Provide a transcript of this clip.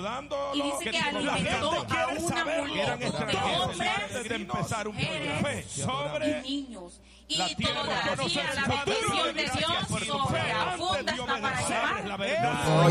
trasladando y dice que alimentó a una multitud de hombres, de empezar un mujeres sobre y niños. Y todavía la bendición de Dios sobre abunda hasta para llevar.